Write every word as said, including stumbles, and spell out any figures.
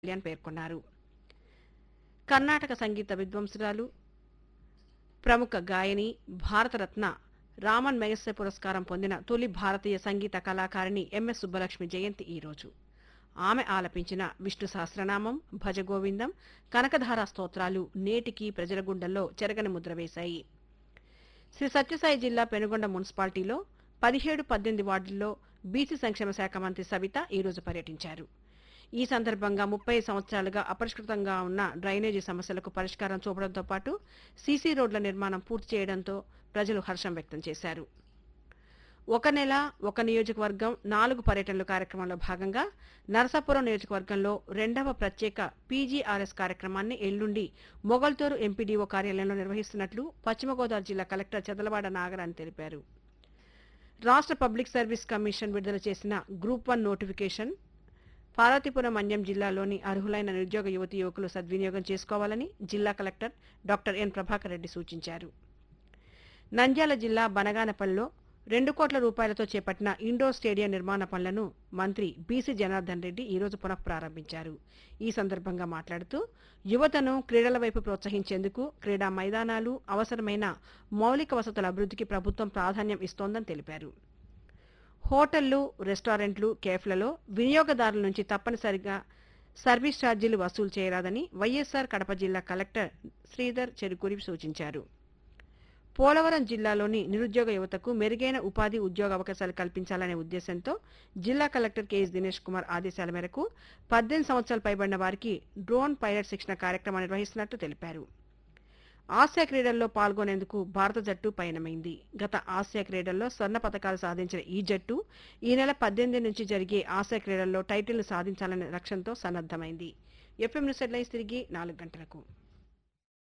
కళ్యాణ్ పేర్కొన్నారు. కర్ణాటక సంగీత విద్వాంసురాలు, ప్రముఖ గాయని, భారతరత్న రామన్ మెగసె పురస్కారం పొందిన తొలి భారతీయ సంగీత కళాకారిణి ఎంఎస్ సుబ్బలక్ష్మి జయంతి ఈ రోజు. ఆమె ఆలపించిన విష్ణు సహస్రనామం, భజగోవిందం, కనకధార స్తోత్రాలు నేటికీ ప్రజల గుండెల్లో చెరగని ముద్ర వేశాయి. శ్రీ సత్యసాయి జిల్లా పెనుగొండ మున్సిపాలిటీలో పదిహేడు పద్దెనిమిది వార్డుల్లో బీసీ సంక్షేమ శాఖ మంత్రి సవిత ఈరోజు పర్యటించారు. ఈ సందర్భంగా ముప్పై సంవత్సరాలుగా అపరిష్కృతంగా ఉన్న డ్రైనేజీ సమస్యలకు పరిష్కారం చూపడంతో పాటు సీసీ రోడ్ల నిర్మాణం పూర్తి చేయడంతో ప్రజలు హర్షం వ్యక్తం చేశారు. ఒక నెల ఒక నియోజకవర్గం నాలుగు పర్యటనలు కార్యక్రమంలో భాగంగా నరసాపురం నియోజకవర్గంలో రెండవ ప్రత్యేక పీజీఆర్ఎస్ కార్యక్రమాన్ని ఎల్లుండి మొగల్తూరు ఎంపీడీఓ కార్యాలయంలో నిర్వహిస్తున్నట్లు పశ్చిమ గోదావరి జిల్లా కలెక్టర్ చదలవాడ నాగరాణి తెలిపారు. రాష్ట్ర పబ్లిక్ సర్వీస్ కమిషన్ విడుదల చేసిన group one notification Parvathipuram Manyam జిల్లాలోని అర్హులైన నిరుద్యోగ యువతీ యువకులు సద్వినియోగం చేసుకోవాలని జిల్లా collector doctor N Prabhakar Reddy సూచించారు. నంద్యాల జిల్లా బనగానపల్లిలో రెండు కోట్ల రూపాయలతో చేపట్టిన ఇండోర్ స్టేడియం నిర్మాణ పనులను మంత్రి బీసీ జనార్దన్ రెడ్డి ఈరోజు పునఃప్రారంభించారు. ఈ సందర్భంగా మాట్లాడుతూ యువతను క్రీడల వైపు ప్రోత్సహించేందుకు క్రీడా మైదానాలు, అవసరమైన మౌలిక వసతుల అభివృద్ధికి ప్రభుత్వం ప్రాధాన్యం ఇస్తోందని తెలిపారు. హోటళ్లు, రెస్టారెంట్లు, కేఫ్లలో వినియోగదారుల నుంచి తప్పనిసరిగా సర్వీస్ ఛార్జీలు వసూలు చేయరాదని వైఎస్సార్ కడప జిల్లా కలెక్టర్ శ్రీధర్ చెరుకూరి సూచించారు. పోలవరం జిల్లాలోని నిరుద్యోగ యువతకు మెరుగైన ఉపాధి, ఉద్యోగ అవకాశాలు కల్పించాలనే ఉద్దేశంతో జిల్లా కలెక్టర్ కెఎస్ దినేష్ కుమార్ ఆదేశాల మేరకు పద్దెనిమిది సంవత్సరాలు పైబడిన వారికి డ్రోన్ పైలట్ శిక్షణ కార్యక్రమం నిర్వహిస్తున్నట్టు తెలిపారు. ఆసియా క్రీడల్లో పాల్గొనేందుకు భారత జట్టు పయనమైంది. గత ఆసియా క్రీడల్లో స్వర్ణ పతకాలు సాధించిన ఈ జట్టు ఈ నెల పద్దెనిమిది నుంచి జరిగే ఆసియా క్రీడల్లో టైటిల్ను సాధించాలనే లక్ష్యంతో సన్నద్దమైంది. ఎఫ్ఎం న్యూస్ హెడ్లైన్స్ తిరిగి నాలుగు గంటలకు.